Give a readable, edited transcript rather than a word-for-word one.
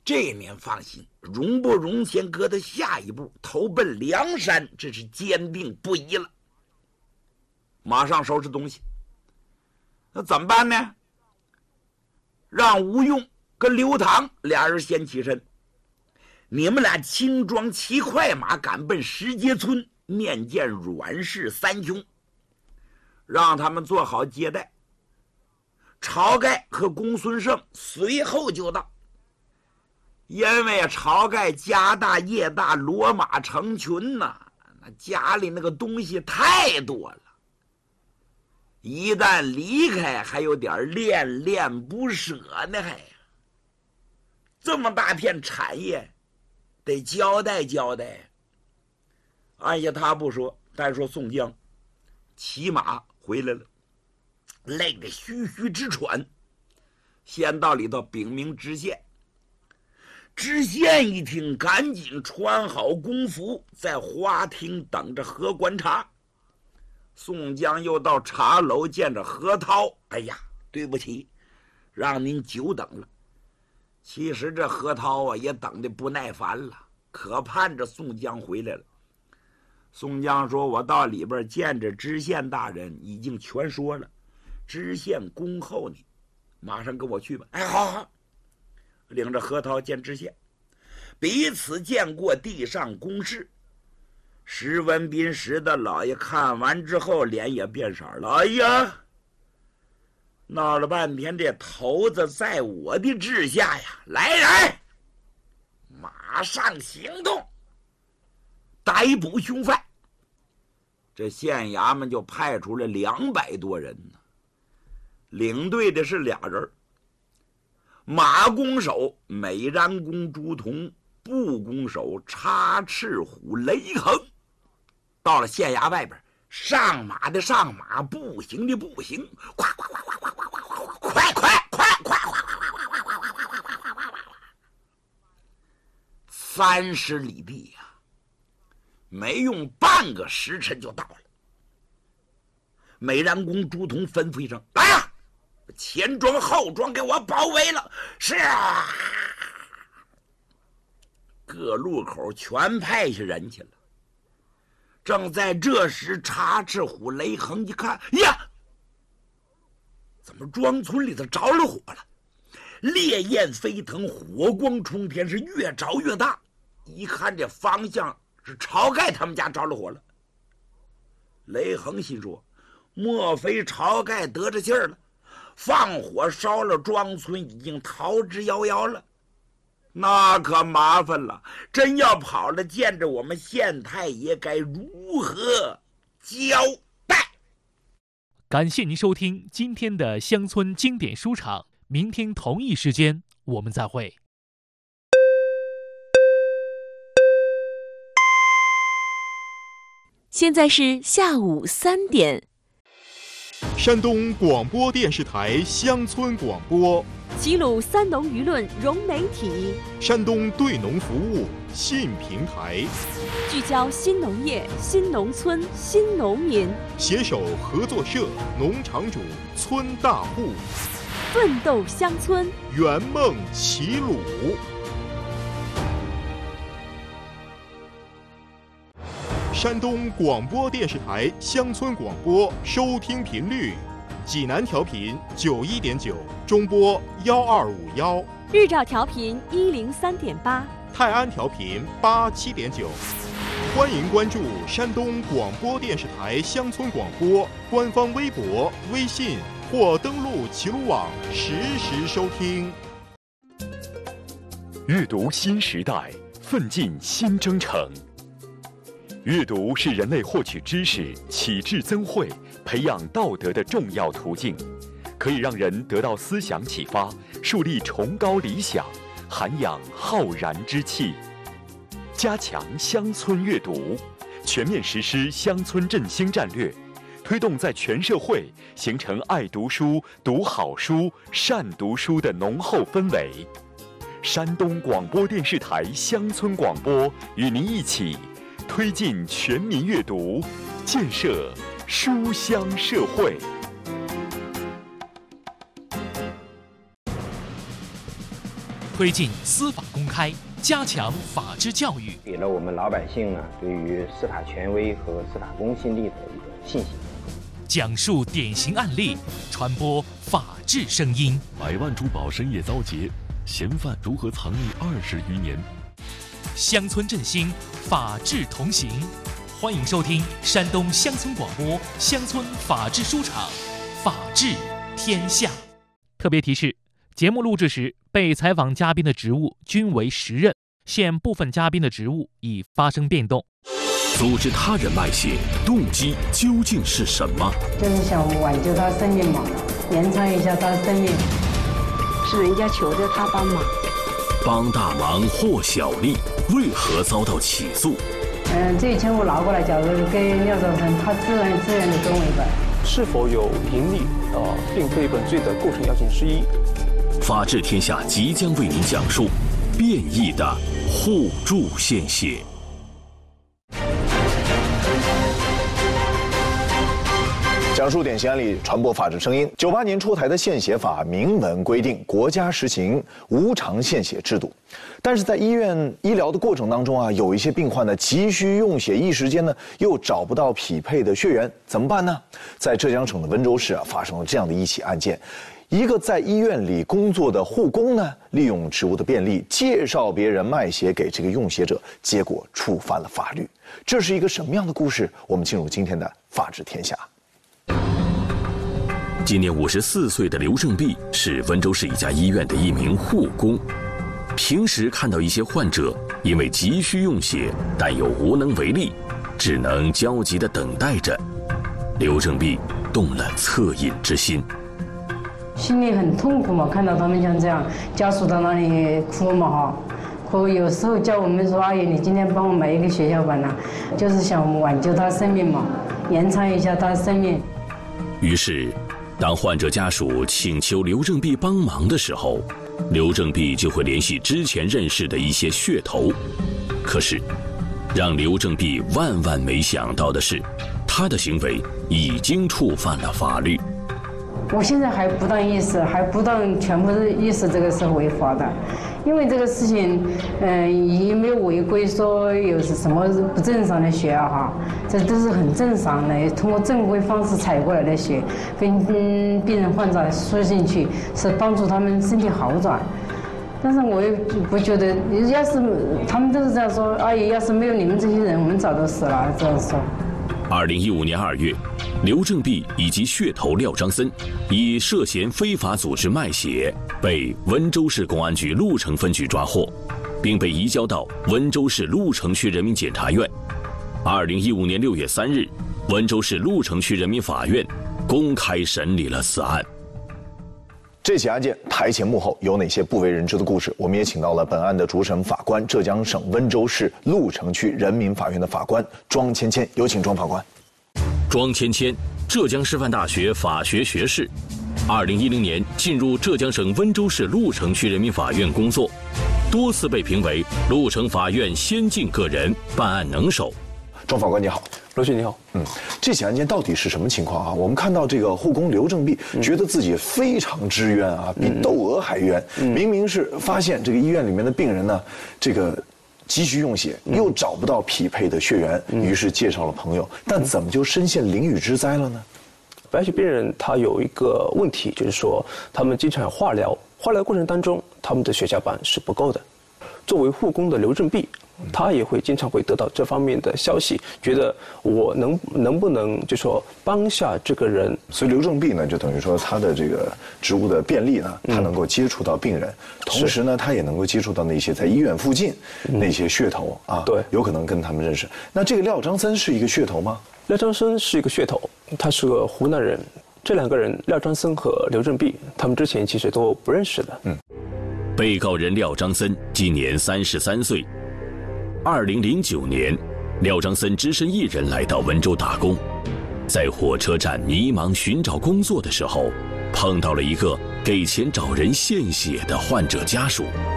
这面放心，容不容先搁的下一步投奔梁山，这是坚定不移了。马上收拾东西。那怎么办呢？让吴用跟刘唐俩人先起身，你们俩轻装骑快马赶奔石碣村，面见阮氏三兄，让他们做好接待。晁盖和公孙胜随后就到，因为晁盖家大业大，骡马成群呐，那家里那个东西太多了，一旦离开还有点恋恋不舍呢，还这么大片产业得交代交代。按下他不说，单说宋江骑马回来了，累得吁吁直喘，先到里头禀明知县。知县一听，赶紧穿好公服，在花厅等着喝观察。宋江又到茶楼见着何涛，哎呀，对不起，让您久等了。其实这何涛啊也等得不耐烦了，可盼着宋江回来了。宋江说：“我到里边见着知县大人，已经全说了，知县恭候你，马上跟我去吧。”哎，好好，领着何涛见知县，彼此见过地上公事。石文斌石大老爷看完之后，脸也变色了。哎呀，闹了半天，这头子在我的治下呀！来人，马上行动，逮捕凶犯。这县衙门就派出了200多人呢，领队的是俩人，马弓手美髯公朱仝，步弓手插翅虎雷横。到了县衙外边，上马的上马，步行的步行，快快快快快快快快快快快快，30里地呀，没用半个时辰就到了。美髯公朱仝吩咐一声：“来呀，前庄后庄给我包围了！”是啊，各路口全派下人去了。正在这时，插翅虎雷横一看，呀，怎么庄村里头着了火了？烈焰飞腾，火光冲天，是越着越大。一看这方向，是晁盖他们家着了火了。雷横心说：莫非晁盖得着信儿了，放火烧了庄村，已经逃之夭夭了？那可麻烦了，真要跑了，见着我们县太爷该如何交代？ 感谢您收听今天的乡村经典书场，明天同一时间我们再会。 现在是下午3点。 山东广播电视台乡村广播， 齐鲁三农舆论融媒体， 山东对农服务信平台， 聚焦新农业、新农村、新农民， 携手合作社、农场主、村大户， 奋斗乡村， 圆梦齐鲁。山东广播电视台乡村广播收听频率：济南调频91.9，中波1251； 日照调频103.8， 泰安调频87.9。欢迎关注山东广播电视台乡村广播官方微博、微信，或登录齐鲁网实时收听。 阅读新时代，奋进新征程。阅读是人类获取知识、启智增慧、培养道德的重要途径，可以让人得到思想启发，树立崇高理想，涵养浩然之气。加强乡村阅读，全面实施乡村振兴战略，推动在全社会形成爱读书、读好书、善读书的浓厚氛围。山东广播电视台乡村广播与您一起推进全民阅读，建设书香社会。 推进司法公开，加强法治教育， 给了我们老百姓呢对于司法权威和司法公信力的一个信心。 讲述典型案例，传播法治声音。 100万珠宝深夜遭劫，嫌犯如何藏匿20余年？ 乡村振兴，法治同行。欢迎收听山东乡村广播乡村法治书场，法治天下。特别提示：节目录制时，被采访嘉宾的职务均为实任，现部分嘉宾的职务已发生变动。 组织他人卖血，动机究竟是什么？ 就是想挽救他生命嘛，延长一下他的生命。 是人家求着他帮忙。 帮大忙获小利，为何遭到起诉？ 这一千我拿过来，假如给廖兆生，他自愿的跟我一半。 是否有盈利并非本罪的构成要件之一。 法治天下即将为您讲述变异的互助献血。 讲述典型案例，传播法治声音。98年出台的献血法明文规定，国家实行无偿献血制度。但是在医院医疗的过程当中啊，有一些病患呢急需用血，一时间呢又找不到匹配的血源，怎么办呢？在浙江省的温州市啊，发生了这样的一起案件。一个在医院里工作的护工呢，利用职务的便利，介绍别人卖血给这个用血者，结果触犯了法律。这是一个什么样的故事？我们进入今天的法治天下。 今年54岁的刘正弼是温州市一家医院的一名护工。平时看到一些患者因为急需用血，但又无能为力，只能焦急地等待着。刘正弼动了恻隐之心， 心里很痛苦嘛，看到他们像这样，家属到那里哭嘛哈，哭有时候叫我们说，阿姨你今天帮我买一个血小板呐，就是想挽救他生命嘛，延长一下他的生命。 于是当患者家属请求刘正弼帮忙的时候，刘正弼就会联系之前认识的一些血头。可是让刘正弼万万没想到的是，他的行为已经触犯了法律。 我现在还不当意识，还不当全部意识这个是违法的，因为这个事情，也没有违规说有什么不正常的血啊哈，这都是很正常的，通过正规方式采过来的血，跟病人患者输进去，是帮助他们身体好转。但是我也不觉得，要是他们都是这样说，阿姨，要是没有你们这些人，我们早都死了，这样说。 2015年2月，刘正弼以及血头廖张森以涉嫌非法组织卖血被温州市公安局鹿城分局抓获，并被移交到温州市鹿城区人民检察院。2015年6月3日，温州市鹿城区人民法院公开审理了此案。 这起案件台前幕后有哪些不为人知的故事？我们也请到了本案的主审法官，浙江省温州市鹿城区人民法院的法官庄芊芊，有请庄法官。 庄芊芊，浙江师范大学法学学士，2010年进入浙江省温州市鹿城区人民法院工作，多次被评为鹿城法院先进个人，办案能手。 庄法官你好。 罗迅你好， 这起案件到底是什么情况啊？我们看到这个护工刘正弼觉得自己非常之冤啊，比窦娥还冤。明明是发现这个医院里面的病人呢，这个急需用血，又找不到匹配的血源，于是介绍了朋友，但怎么就深陷囹圄之灾了呢？ 白血病人他有一个问题，就是说他们经常有化疗，化疗过程当中他们的血小板是不够的。作为护工的刘正弼，他也会经常会得到这方面的消息，觉得我能不能就说帮下这个人。 所以刘正弼呢，就等于说他的这个职务的便利呢，他能够接触到病人，同时呢，他也能够接触到那些在医院附近那些血头啊， 对， 有可能跟他们认识。那这个廖张森是一个血头吗？ 廖张森是一个血头，他是个湖南人。这两个人，廖张森和刘正弼，他们之前其实都不认识的。 被告人廖张森今年33岁。2009年，廖张森只身一人来到温州打工，在火车站迷茫寻找工作的时候，碰到了一个给钱找人献血的患者家属。